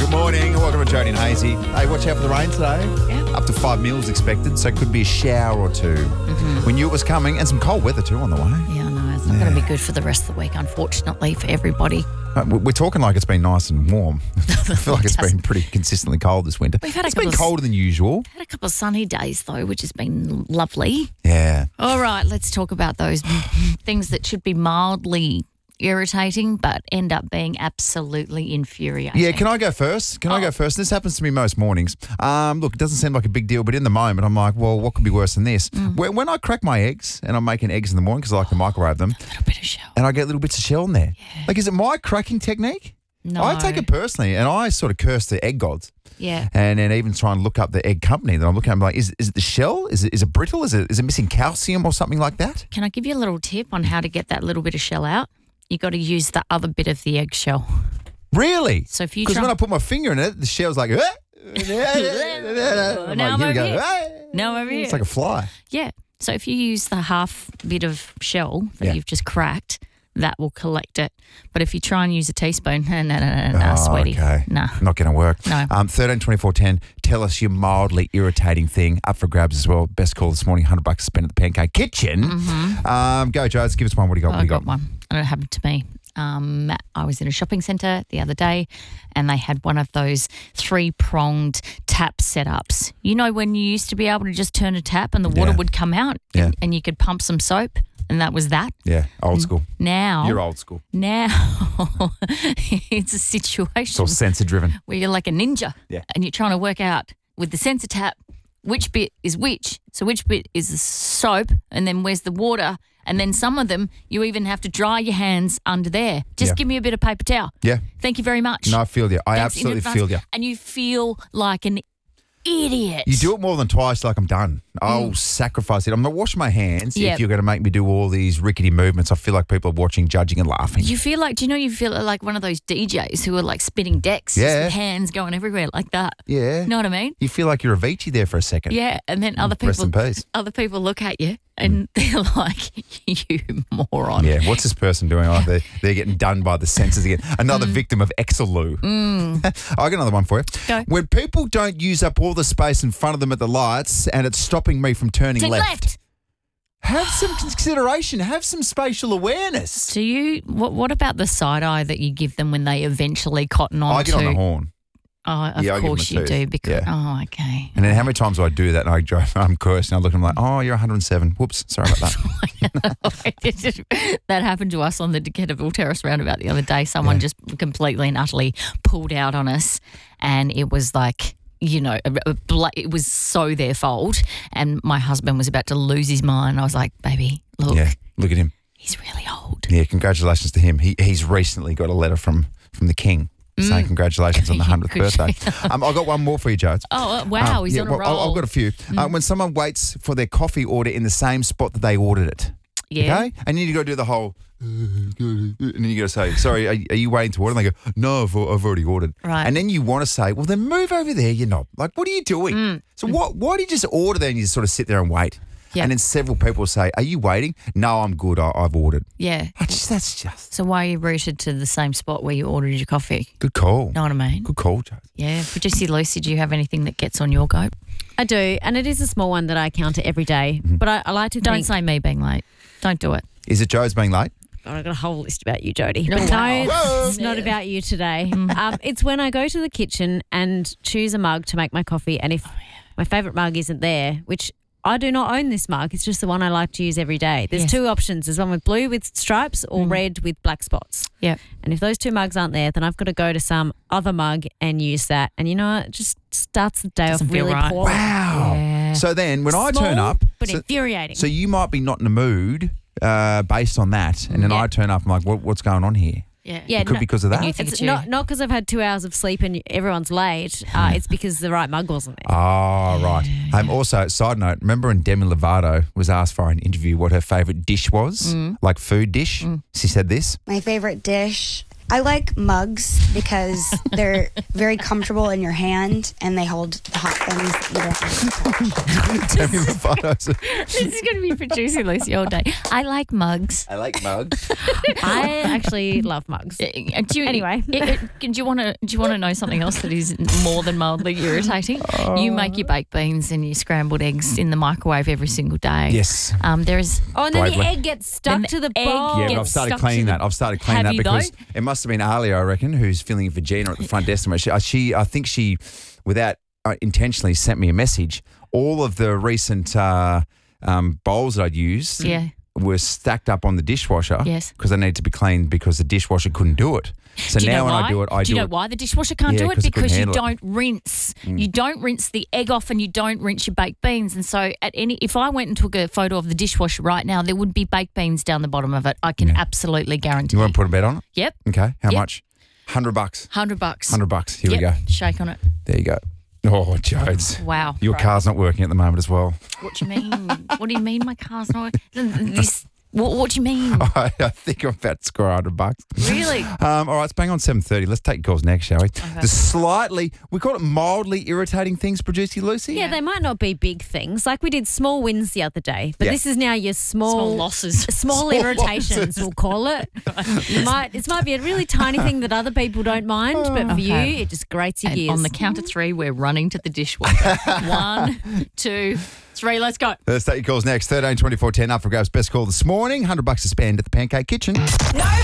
Good morning. Welcome to Jody and Hazy. Hey, watch out for the rain today. Yeah. Up to 5 mils expected, so it could be a shower or two. Mm-hmm. We knew it was coming, and some cold weather too on the way. Yeah, I know. It's not going to be good for the rest of the week, unfortunately, for everybody. We're talking like it's been nice and warm. I feel like it's been pretty consistently cold this winter. We've had It's been colder than usual. Had a couple of sunny days, though, which has been lovely. Yeah. All right, let's talk about those things that should be mildly irritating but end up being absolutely infuriating. Yeah, can I go first? Can I go first? This happens to me most mornings. Look, it doesn't seem like a big deal, but in the moment, I'm like, well, what could be worse than this? When I crack my eggs, and I'm making eggs in the morning because I like to microwave them, A little bit of shell. and I get little bits of shell in there. Yeah. Like, is it my cracking technique? No. I take it personally, and I sort of curse the egg gods. Yeah. And then even try and look up the egg company that I'm looking at. I'm like, is it the shell? Is it brittle? Is it missing calcium or something like that? Can I give you a little tip on how to get that little bit of shell out? You got to use the other bit of the eggshell. Really? So if you Because try- when I put my finger in it, the shell's like, I'm like, Now I'm here we over go. here. Now over here. It's like a fly. Yeah. So if you use the half bit of shell that you've just cracked, that will collect it. But if you try and use a teaspoon, no, sweetie. Okay. No. Not going to work. No. 13 24 10. Tell us your mildly irritating thing. Up for grabs as well. Best call this morning, $100 to spend at the Pancake Kitchen. Go, Jodes. Give us one. What do you got? Oh, I got one. And it happened to me. I was in a shopping centre the other day and they had one of those 3-pronged tap setups. You know when you used to be able to just turn a tap and the water would come out and you could pump some soap, and that was that? Yeah, old school. Now... You're old school. Now it's a situation It's all sensor driven. where you're like a ninja Yeah. and you're trying to work out with the sensor tap which bit is which. So which bit is the soap and then where's the water, and then some of them you even have to dry your hands under there. Just give me a bit of paper towel. Yeah. Thank you very much. No, I feel you. I Thanks in absolutely advance. feel you. And you feel like an idiot. You do it more than twice, like I'm done. I'll sacrifice it. I'm not washing my hands Yep. if you're going to make me do all these rickety movements. I feel like people are watching, judging and laughing. You feel like, you feel like one of those DJs who are like spinning decks, Yeah. just with hands going everywhere like that. Yeah. You know what I mean? You feel like you're Avicii there for a second. Yeah, and then other Rest people, in peace. other people look at you and they're like, "You moron." Yeah, what's this person doing? Oh, they're getting done by the senses again. Another victim of Exelou. I got another one for you. Go. When people don't use up all the space in front of them at the lights and it's stopping me from turning To left. have some consideration. Have some spatial awareness. Do you? What about the side eye that you give them when they eventually cotton on? I get on the horn. Oh, Yeah, I of give course them a you tooth. do. Because Yeah. okay. And then how many times do I do that? And I'm cursing. I look at them like, oh, you're 107. Whoops, sorry about that. That happened to us on the Decaturville Terrace roundabout the other day. Someone just completely and utterly pulled out on us, and it was like, it was so their fault. And my husband was about to lose his mind. I was like, baby, look, Yeah, look at him. he's really old. Yeah, congratulations to him. He's recently got a letter from the King saying congratulations on the 100th Good birthday. I've got one more for you, Jodes. Oh, wow, he's on a well, roll. I've got a few. When someone waits for their coffee order in the same spot that they ordered it, Yeah. okay? And then you got to do the whole, and then you got to say, sorry, are you waiting to order? And they go, no, I've already ordered. Right. And then you want to say, well, then move over there, you knob. Like, what are you doing? So why do you just order there and you just sort of sit there and wait? Yeah. And then several people say, are you waiting? No, I'm good. I've ordered. Yeah. That's just So why are you rooted to the same spot where you ordered your coffee? good call. Know what I mean? Good call, Joe. Yeah. Producer Lucy, do you have anything that gets on your goat? I do, and it is a small one that I counter every day. But I like to Don't think... say me being late. Don't do it. Is it Joe's being late? I've got a whole list about you, Jody. Oh, But wow. no, it's not about you today. It's when I go to the kitchen and choose a mug to make my coffee, and if my favourite mug isn't there, which I do not own this mug, it's just the one I like to use every day. There's Yes. two options. There's one with blue with stripes or red with black spots. Yeah. And if those two mugs aren't there, then I've got to go to some other mug and use that. And you know what? It just starts the day Doesn't off feel really right. poorly. Wow. Yeah. So then when I turn Small, up, but so, infuriating. so you might be not in the mood based on that. And then Yeah. I turn up, I'm like, what's going on here? Yeah. Yeah, It could no- be because of that. you think It's it's you. not because I've had 2 hours of sleep and everyone's late. It's because the right mug wasn't there. Oh, right. Also, side note, remember when Demi Lovato was asked for an interview what her favourite dish was? Like food dish? She said this. My favorite dish I like mugs because they're very comfortable in your hand and they hold the hot things. Tell me the photos. This is going to be producing Lucy all day. I like mugs. I like mugs. I actually love mugs. Anyway. Do you want to know something else that is more than mildly irritating? You make your baked beans and your scrambled eggs in the microwave every single day. Yes. There is. Oh, and then Bravely. the egg gets stuck to the bowl. Yeah, but I've started cleaning that. I've started cleaning that because it must have been Alia, I reckon, who's filling for Gina at the front desk. I think she, without intentionally, sent me a message. All of the recent bowls that I'd used were stacked up on the dishwasher. Yes. Because they need to be cleaned because the dishwasher couldn't do it. So now when I do it, I do it. Do you know why the dishwasher can't do it? 'cause it couldn't Because you handle it. don't rinse. You don't rinse the egg off and you don't rinse your baked beans. And so if I went and took a photo of the dishwasher right now, there would be baked beans down the bottom of it. I can absolutely guarantee. You want to put a bet on it? Yep. Okay. How Yep. much? $100. $100. $100. Here we go. Shake on it. There you go. Oh, Jodes. Wow. Your car's not working at the moment as well. What do you mean? What do you mean my car's not? What do you mean? I think I'm about to score $100. Really? All right, it's bang on 7:30. Let's take calls next, shall we? Okay. We call it mildly irritating things, Producer Lucy. Yeah, they might not be big things. Like we did small wins the other day, but this is now your small losses. Small irritations, we'll call it. It might be a really tiny thing that other people don't mind, but for you, it just grates your And gears. on the count of three, we're running to the dishwasher. 1, 2, 3, let's go. Let's take your calls next. 13 24 10 up for grabs. Best call this morning. $100 to spend at the Pancake Kitchen. Nova!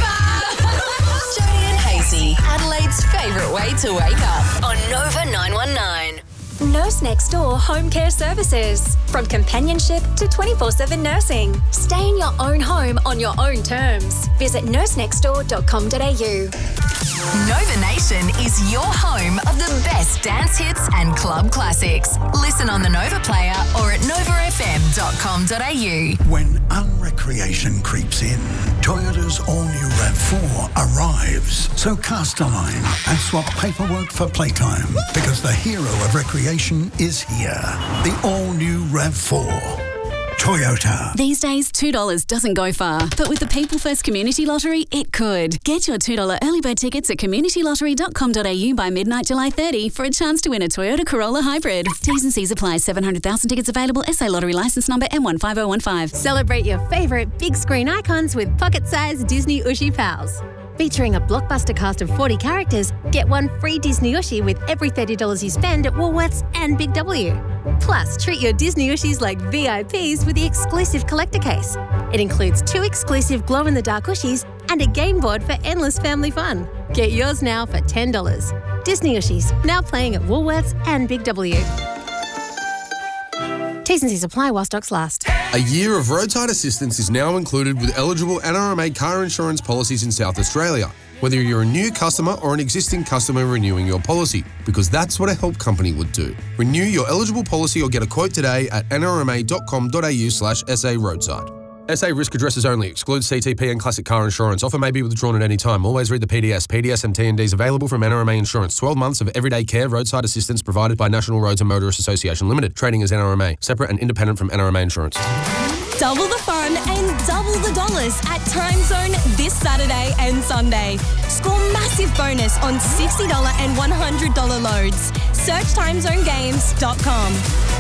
Jody and Hazy, Adelaide's favourite way to wake up on Nova 919. Nurse Next Door Home Care Services. From companionship to 24/7 nursing. Stay in your own home on your own terms. Visit nursenextdoor.com.au. Nova Nation is your home of the best dance hits and club classics. Listen on the Nova Player or at novafm.com.au. When unrecreation creeps in, Toyota's all-new RAV4 arrives. So cast a line and swap paperwork for playtime because the hero of recreation is here. The all-new RAV4. Toyota. These days, $2 doesn't go far, but with the People First Community Lottery, it could. Get your $2 early bird tickets at communitylottery.com.au by midnight July 30 for a chance to win a Toyota Corolla Hybrid. T's and C's apply. 700,000 tickets available. SA Lottery licence number M15015. Celebrate your favourite big screen icons with pocket-sized Disney Ushi Pals. Featuring a blockbuster cast of 40 characters, get one free Disney Ushi with every $30 you spend at Woolworths and Big W. Plus, treat your Disney Ushis like VIPs with the exclusive collector case. It includes 2 exclusive glow-in-the-dark Ushis and a game board for endless family fun. Get yours now for $10. Disney Ushis, now playing at Woolworths and Big W. T's and C's apply while stocks last. A year of roadside assistance is now included with eligible NRMA car insurance policies in South Australia, whether you're a new customer or an existing customer renewing your policy, because that's what a help company would do. Renew your eligible policy or get a quote today at nrma.com.au/SA roadside. SA risk addresses only. Excludes CTP and classic car insurance. Offer may be withdrawn at any time. Always read the PDS. PDS and T&Ds available from NRMA Insurance. 12 months of everyday care roadside assistance provided by National Roads and Motorists Association Limited. Trading as NRMA. Separate and independent from NRMA Insurance. Double the fun and double the dollars at Time Zone this Saturday and Sunday. Score massive bonus on $60 and $100 loads. Search timezonegames.com.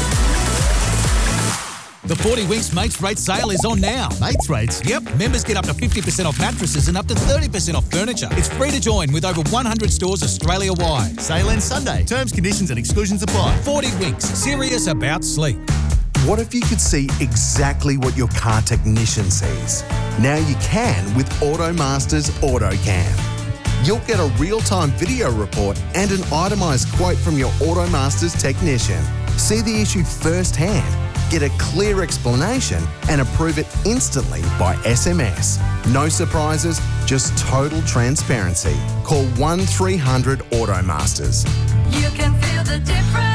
The 40 Winks Mates Rate sale is on now. Mates Rates? Yep. Members get up to 50% off mattresses and up to 30% off furniture. It's free to join with over 100 stores Australia-wide. Sale ends Sunday. Terms, conditions and exclusions apply. 40 Winks. Serious about sleep. What if you could see exactly what your car technician sees? Now you can with AutoMaster's AutoCam. You'll get a real-time video report and an itemised quote from your AutoMaster's technician. See the issue firsthand, get a clear explanation and approve it instantly by SMS. No surprises, just total transparency. Call 1300 AutoMasters. You can feel the difference.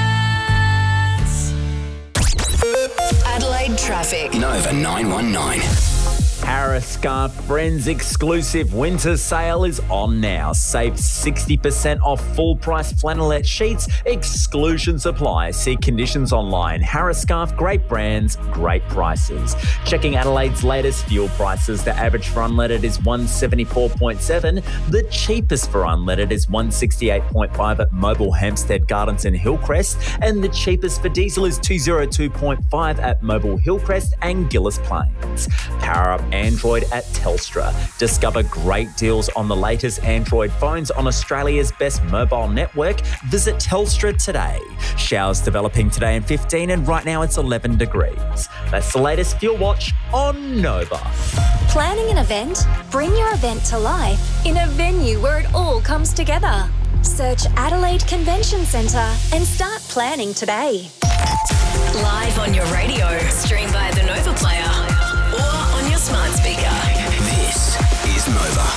Adelaide traffic. Nova 919. Harris Scarf Friends exclusive winter sale is on now. Save 60% off full price flannelette sheets. Exclusions apply. See conditions online. Harris Scarf, great brands, great prices. Checking Adelaide's latest fuel prices. The average for unleaded is 174.7. The cheapest for unleaded is 168.5 at Mobile Hampstead Gardens and Hillcrest. And the cheapest for diesel is 202.5 at Mobile Hillcrest and Gillis Plains. Power up Android at Telstra. Discover great deals on the latest Android phones on Australia's best mobile network. Visit Telstra today. Showers developing today in 15 and right now it's 11 degrees. That's the latest Fuel Watch on Nova. Planning an event? Bring your event to life in a venue where it all comes together. Search Adelaide Convention Centre and start planning today. Live on your radio, stream via the Nova Player or on your smart speaker. This is Nova.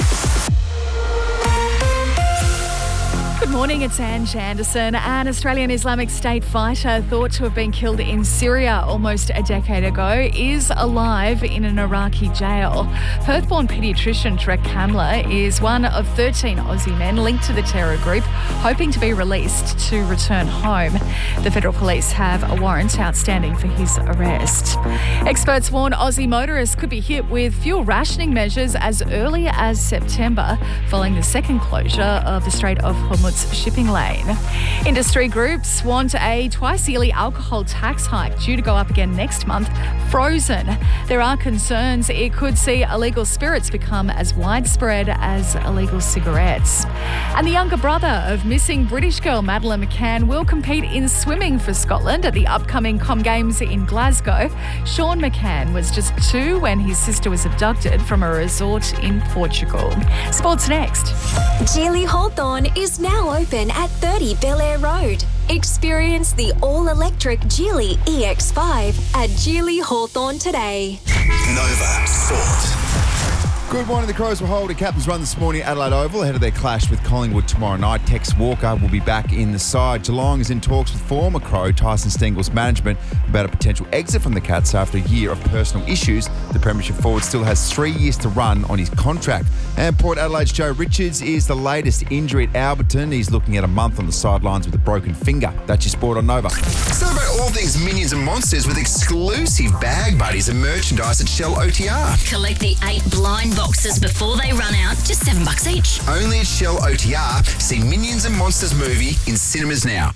Good morning, it's Anne Shanderson. An Australian Islamic State fighter thought to have been killed in Syria almost a decade ago is alive in an Iraqi jail. Perth-born paediatrician Trek Kamler is one of 13 Aussie men linked to the terror group, hoping to be released to return home. The federal police have a warrant outstanding for his arrest. Experts warn Aussie motorists could be hit with fuel rationing measures as early as September, following the second closure of the Strait of Hormuz shipping lane. Industry groups want a twice-yearly alcohol tax hike due to go up again next month frozen. There are concerns it could see illegal spirits become as widespread as illegal cigarettes. And the younger brother of missing British girl Madeleine McCann will compete in swimming for Scotland at the upcoming Com Games in Glasgow. Sean McCann was just 2 when his sister was abducted from a resort in Portugal. Sports next. Geely Hawthorn is now open at 30 Bel Air Road. Experience the all-electric Geely EX5 at Geely Hawthorn today. Nova Sport. Good morning. The Crows will hold a captain's run this morning at Adelaide Oval ahead of their clash with Collingwood tomorrow night. Tex Walker will be back in the side. Geelong is in talks with former Crow Tyson Stengel's management about a potential exit from the Cats after a year of personal issues. The Premiership forward still has 3 years to run on his contract. And Port Adelaide's Joe Richards is the latest injury at Alberton. He's looking at a month on the sidelines with a broken finger. That's your sport on Nova. Celebrate all things Minions and Monsters with exclusive bag buddies and merchandise at Shell OTR. Collect the 8 blind boxes before they run out, just $7 each. Only at Shell OTR. See Minions and Monsters movie in cinemas now.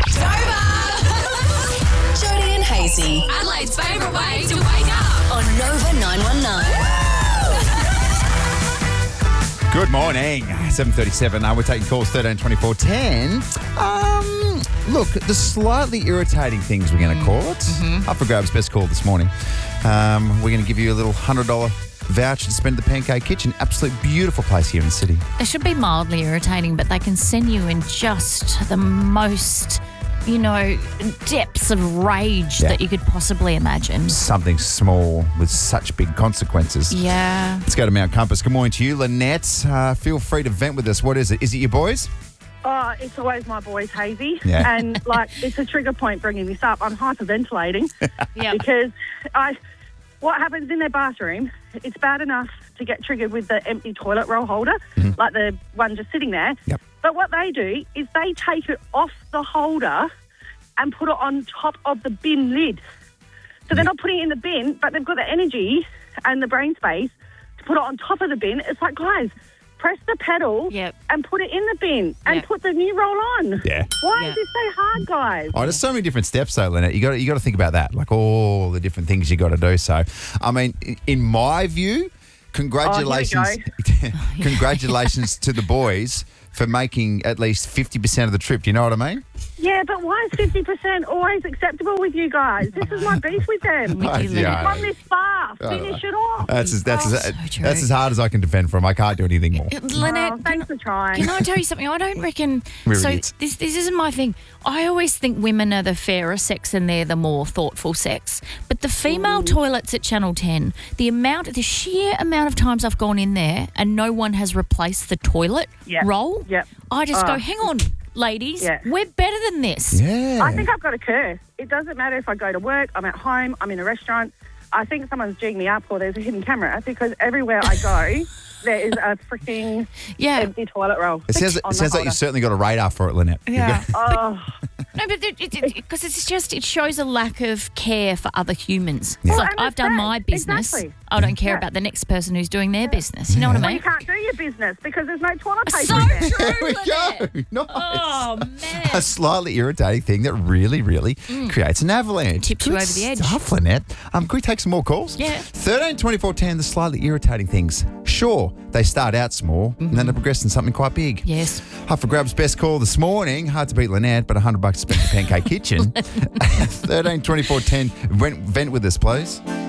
Jody and Hazy. Adelaide's favourite way to wake up on Nova 919. Good morning. 7:37. We're taking calls 13 24 10. Look, the slightly irritating things we're going to call it. Up for grabs, best call this morning. We're going to give you a little $100 voucher to spend at the Pancake Kitchen. Absolute beautiful place here in the city. They should be mildly irritating, but they can send you in just the most, depths of rage that you could possibly imagine. Something small with such big consequences. Yeah. Let's go to Mount Compass. Good morning to you, Lynette. Feel free to vent with us. What is it? Is it your boys? Oh, it's always my boys, Hazy. Yeah. And, it's a trigger point bringing this up. I'm hyperventilating because what happens in their bathroom, it's bad enough to get triggered with the empty toilet roll holder, like the one just sitting there. Yep. But what they do is they take it off the holder and put it on top of the bin lid. So they're not putting it in the bin, but they've got the energy and the brain space to put it on top of the bin. It's like, guys, press the pedal and put it in the bin and put the new roll on. Yeah. Why is this so hard, guys? Oh, there's so many different steps, though, Lynette. You got to think about that, like all the different things you got to do. So, I mean, in my view, congratulations, congratulations to the boys for making at least 50% of the trip. Do you know what I mean? Yeah, but why is 50% always acceptable with you guys? This is my beef with them. You've come this far. Finish it off. That's as hard as I can defend from. I can't do anything more. Lynette, thanks for trying. Can I tell you something? I don't reckon... We're so idiots. this isn't my thing. I always think women are the fairer sex and they're the more thoughtful sex. But the female toilets at Channel 10, the sheer amount of times I've gone in there and no one has replaced the toilet roll, I just go, hang on, ladies, we're better than this. Yeah. I think I've got a curse. It doesn't matter if I go to work, I'm at home, I'm in a restaurant. I think someone's G'ing me up or there's a hidden camera because everywhere I go, there is a freaking empty toilet roll. It sounds like you've certainly got a radar for it, Lynette. Yeah. Oh. No, but because it shows a lack of care for other humans. Yeah. It's like I've done my business. Exactly. I don't care about the next person who's doing their business. You know what I Well, mean? you can't do your business because there's no toilet paper So in there. true, There we go. Nice. Oh, man. A slightly irritating thing that really, really creates an avalanche. Tips you Good over the edge. stuff, Lynette. Can we take some more calls? Yeah. 13 24 10, the slightly irritating things. Sure, they start out small and then they progress into something quite big. Yes. Up for grabs best call this morning. Hard to beat Lynette, but $100 to spend at Pancake Kitchen. 13 24 10. Vent with us, please.